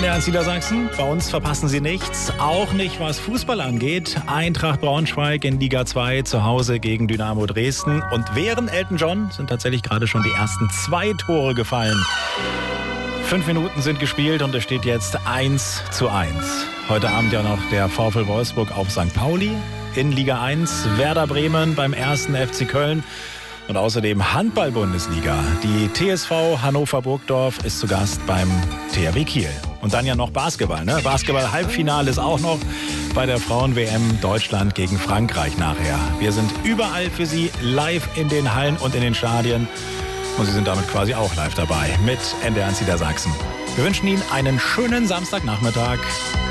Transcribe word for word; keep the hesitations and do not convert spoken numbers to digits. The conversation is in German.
N D R eins Niedersachsen. Bei uns verpassen Sie nichts, auch nicht was Fußball angeht. Eintracht Braunschweig in Liga zwei zu Hause gegen Dynamo Dresden. Und während Elton John sind tatsächlich gerade schon die ersten zwei Tore gefallen. Fünf Minuten sind gespielt und es steht jetzt eins zu eins. Heute Abend ja noch der VfL Wolfsburg auf Sankt Pauli. In Liga eins Werder Bremen beim ersten F C Köln. Und außerdem Handball-Bundesliga. Die T S V Hannover-Burgdorf ist zu Gast beim T H W Kiel. Und dann ja noch Basketball. Ne? Basketball-Halbfinale ist auch noch bei der Frauen-W M Deutschland gegen Frankreich nachher. Wir sind überall für Sie live in den Hallen und in den Stadien. Und Sie sind damit quasi auch live dabei mit N D R eins Niedersachsen. Wir wünschen Ihnen einen schönen Samstagnachmittag.